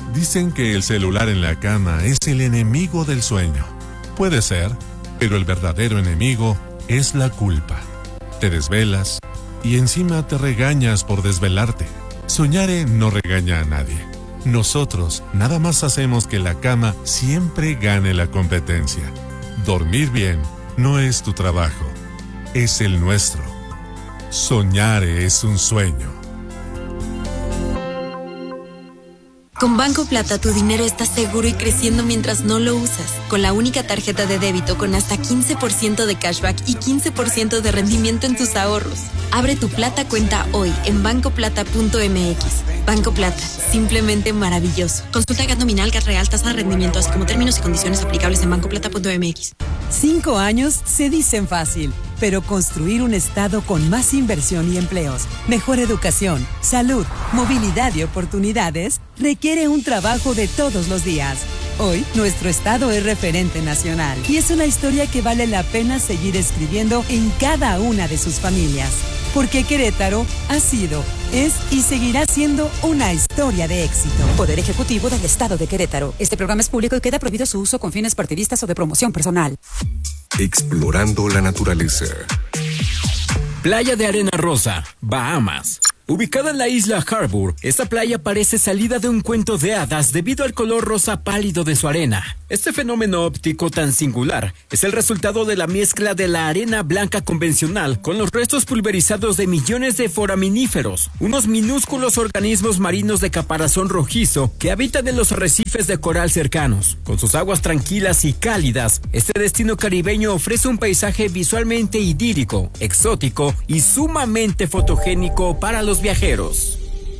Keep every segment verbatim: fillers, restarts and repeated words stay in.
Dicen que el celular en la cama es el enemigo del sueño. Puede ser, pero el verdadero enemigo es la culpa. Te desvelas y encima te regañas por desvelarte. Soñare no regaña a nadie. Nosotros nada más hacemos que la cama siempre gane la competencia. Dormir bien no es tu trabajo, es el nuestro. Soñare es un sueño. Con Banco Plata tu dinero está seguro y creciendo mientras no lo usas. Con la única tarjeta de débito con hasta quince por ciento de cashback y quince por ciento de rendimiento en tus ahorros. Abre tu Plata cuenta hoy en banco plata punto m x. Banco Plata, simplemente maravilloso. Consulta G A T nominal, G A T real, tasa de rendimiento, así como términos y condiciones aplicables en banco plata punto m x. Cinco años se dicen fácil, pero construir un estado con más inversión y empleos, mejor educación, salud, movilidad y oportunidades requiere un trabajo de todos los días. Hoy, nuestro estado es referente nacional y es una historia que vale la pena seguir escribiendo en cada una de sus familias. Porque Querétaro ha sido, es y seguirá siendo una historia de éxito. Poder Ejecutivo del Estado de Querétaro. Este programa es público y queda prohibido su uso con fines partidistas o de promoción personal. Explorando la naturaleza. Playa de Arena Rosa, Bahamas. Ubicada en la isla Harbour, esta playa parece salida de un cuento de hadas debido al color rosa pálido de su arena. Este fenómeno óptico tan singular es el resultado de la mezcla de la arena blanca convencional con los restos pulverizados de millones de foraminíferos, unos minúsculos organismos marinos de caparazón rojizo que habitan en los arrecifes de coral cercanos. Con sus aguas tranquilas y cálidas, este destino caribeño ofrece un paisaje visualmente idílico, exótico y sumamente fotogénico para los viajeros.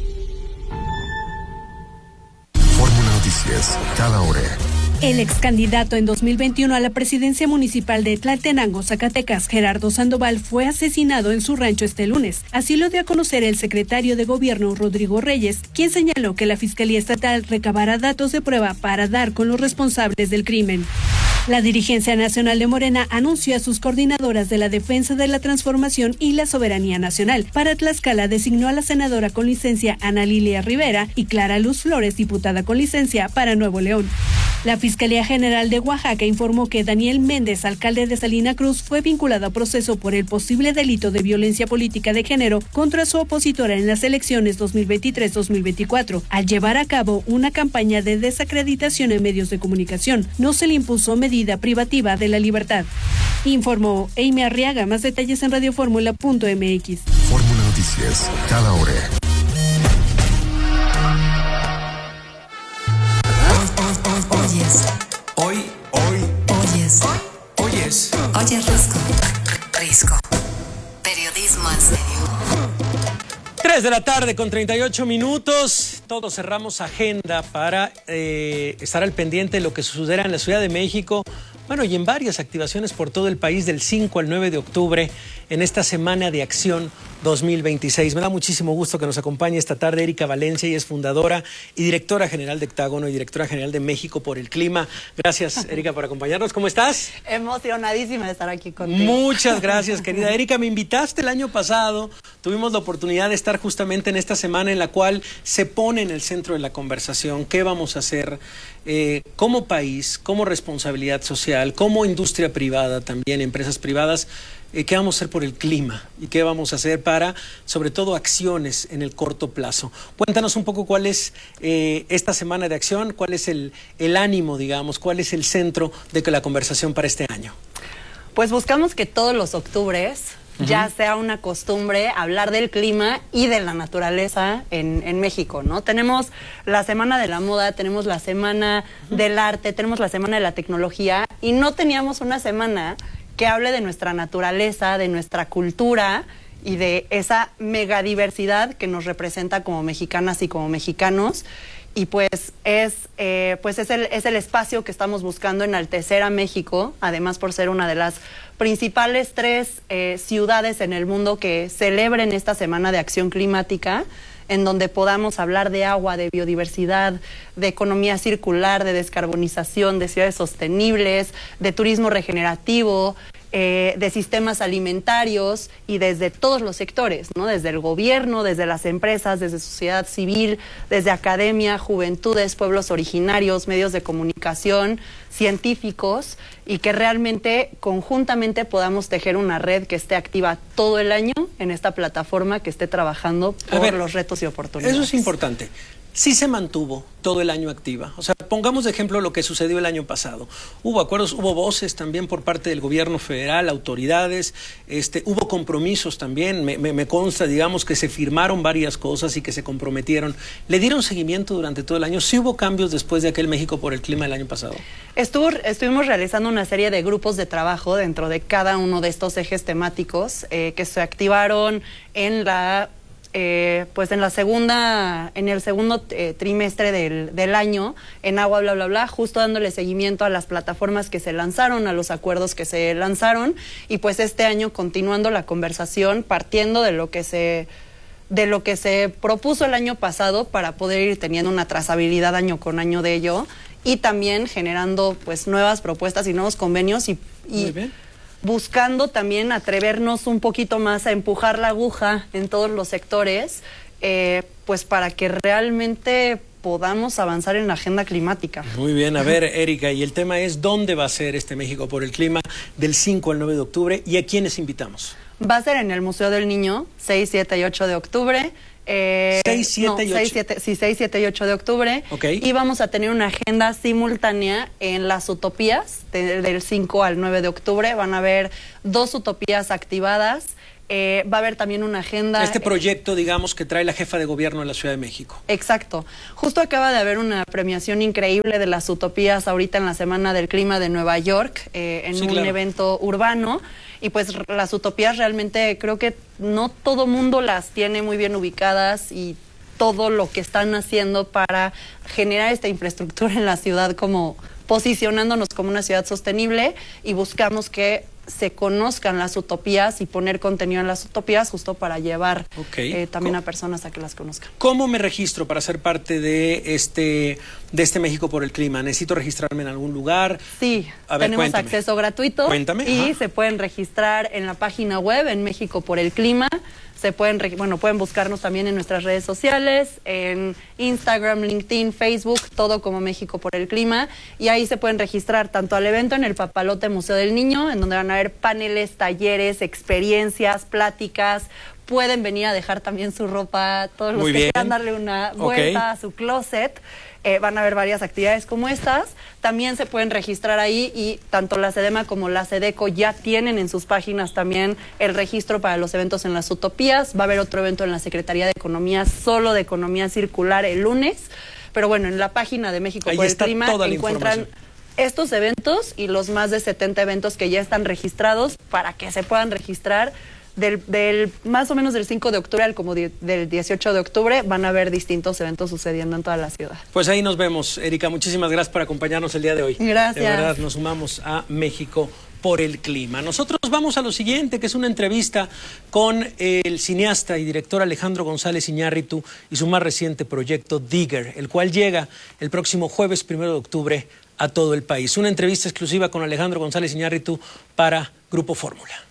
Fórmula Noticias, cada hora. El ex candidato en dos mil veintiuno a la presidencia municipal de Tlaltenango, Zacatecas, Gerardo Sandoval, fue asesinado en su rancho este lunes. Así lo dio a conocer el secretario de Gobierno, Rodrigo Reyes, quien señaló que la Fiscalía Estatal recabará datos de prueba para dar con los responsables del crimen. La dirigencia nacional de Morena anunció a sus coordinadoras de la defensa de la transformación y la soberanía nacional. Para Tlaxcala designó a la senadora con licencia Ana Lilia Rivera y Clara Luz Flores, diputada con licencia para Nuevo León. La Fiscalía General de Oaxaca informó que Daniel Méndez, alcalde de Salina Cruz, fue vinculado a proceso por el posible delito de violencia política de género contra su opositora en las elecciones dos mil veintitrés dos mil veinticuatro, al llevar a cabo una campaña de desacreditación en medios de comunicación. No se le impuso medida privativa de la libertad. Informó Amy Arriaga. Más detalles en radioformula punto m x. Fórmula Noticias, cada hora. Oyes. Hoy, hoy. Oyes. Oyes. Oyes Risco. Risco. Periodismo en serio. tres de la tarde con treinta y ocho minutos. Todos cerramos agenda para eh, estar al pendiente de lo que sucederá en la Ciudad de México. Bueno, y en varias activaciones por todo el país del cinco al nueve de octubre en esta Semana de Acción dos mil veintiséis. Me da muchísimo gusto que nos acompañe esta tarde Erika Valencia, ella es fundadora y directora general de Hectágono y directora general de México por el Clima. Gracias, Erika, por acompañarnos. ¿Cómo estás? Emocionadísima de estar aquí contigo. Muchas gracias, querida Erika. Me invitaste el año pasado, tuvimos la oportunidad de estar justamente en esta semana en la cual se pone en el centro de la conversación qué vamos a hacer eh, como país, como responsabilidad social, como industria privada también, empresas privadas, eh, qué vamos a hacer por el clima y qué vamos a hacer para, sobre todo, acciones en el corto plazo. Cuéntanos un poco cuál es eh, esta semana de acción, cuál es el, el ánimo, digamos, cuál es el centro de que la conversación para este año. Pues buscamos que todos los octubres uh-huh. ya sea una costumbre hablar del clima y de la naturaleza en, en México, ¿no? Tenemos la Semana de la Moda, tenemos la Semana uh-huh. del Arte, tenemos la Semana de la Tecnología y no teníamos una semana que hable de nuestra naturaleza, de nuestra cultura y de esa megadiversidad que nos representa como mexicanas y como mexicanos. Y pues es eh, pues es el, es el espacio que estamos buscando enaltecer a México, además por ser una de las principales tres eh, ciudades en el mundo que celebren esta Semana de Acción Climática, en donde podamos hablar de agua, de biodiversidad, de economía circular, de descarbonización, de ciudades sostenibles, de turismo regenerativo, eh, de sistemas alimentarios y desde todos los sectores, ¿no? Desde el gobierno, desde las empresas, desde sociedad civil, desde academia, juventudes, pueblos originarios, medios de comunicación, científicos, y que realmente conjuntamente podamos tejer una red que esté activa todo el año en esta plataforma, que esté trabajando por ver, los retos y oportunidades. Eso es importante. Sí se mantuvo todo el año activa. O sea, pongamos de ejemplo lo que sucedió el año pasado. Hubo acuerdos, hubo voces también por parte del gobierno federal, autoridades, este, hubo compromisos también. Me, me, me consta, digamos, que se firmaron varias cosas y que se comprometieron. ¿Le dieron seguimiento durante todo el año? ¿Sí hubo cambios después de aquel México por el clima del año pasado? Estuvo, estuvimos realizando una serie de grupos de trabajo dentro de cada uno de estos ejes temáticos eh, que se activaron en la... Eh, pues en la segunda, en el segundo eh, trimestre del, del año, en Agua Bla Bla Bla, justo dándole seguimiento a las plataformas que se lanzaron, a los acuerdos que se lanzaron, y pues este año continuando la conversación, partiendo de lo que se de lo que se propuso el año pasado para poder ir teniendo una trazabilidad año con año de ello, y también generando pues nuevas propuestas y nuevos convenios y, y Muy bien. buscando también atrevernos un poquito más a empujar la aguja en todos los sectores, eh, pues para que realmente podamos avanzar en la agenda climática. Muy bien, a ver, Erika, y el tema es ¿dónde va a ser este México por el Clima del cinco al nueve de octubre y a quiénes invitamos? Va a ser en el Museo del Niño, seis, siete y ocho de octubre. Eh, seis, siete y ocho. seis, siete, sí, seis, siete y ocho de octubre. Okay. Y vamos a tener una agenda simultánea en las utopías de, del cinco al nueve de octubre. Van a haber dos utopías activadas. Eh, va a haber también una agenda... Este proyecto, digamos, que trae la jefa de gobierno de la Ciudad de México. Exacto. Justo acaba de haber una premiación increíble de las utopías ahorita en la Semana del Clima de Nueva York, eh, en sí, un claro. evento urbano. Y pues las utopías realmente creo que no todo mundo las tiene muy bien ubicadas, y todo lo que están haciendo para generar esta infraestructura en la ciudad, como posicionándonos como una ciudad sostenible, y buscamos que se conozcan las utopías y poner contenido en las utopías justo para llevar okay. eh, también a personas a que las conozcan. ¿Cómo me registro para ser parte de este de este México por el Clima? ¿Necesito registrarme en algún lugar? Sí, a ver, tenemos cuéntame. acceso gratuito. Cuéntame. Y Ajá. se pueden registrar en la página web en México por el Clima. Se pueden, bueno, pueden buscarnos también en nuestras redes sociales, en Instagram, LinkedIn, Facebook, todo como México por el Clima, y ahí se pueden registrar tanto al evento en el Papalote Museo del Niño, en donde van a haber paneles, talleres, experiencias, pláticas. Pueden venir a dejar también su ropa, todos los Muy que bien. quieran darle una vuelta okay. a su closet. Eh, van a haber varias actividades como estas. También se pueden registrar ahí, y tanto la SEDEMA como la SEDECO ya tienen en sus páginas también el registro para los eventos en las utopías. Va a haber otro evento en la Secretaría de Economía, solo de economía circular, el lunes. Pero bueno, en la página de México ahí por el está Clima toda la encuentran estos eventos y los más de setenta eventos que ya están registrados para que se puedan registrar. Del, del más o menos del cinco de octubre al como di, del dieciocho de octubre van a haber distintos eventos sucediendo en toda la ciudad. Pues ahí nos vemos, Erika. Muchísimas gracias por acompañarnos el día de hoy. Gracias. De verdad, nos sumamos a México por el Clima. Nosotros vamos a lo siguiente, que es una entrevista con el cineasta y director Alejandro González Iñárritu y su más reciente proyecto Digger, el cual llega el próximo jueves primero de octubre a todo el país. Una entrevista exclusiva con Alejandro González Iñárritu para Grupo Fórmula.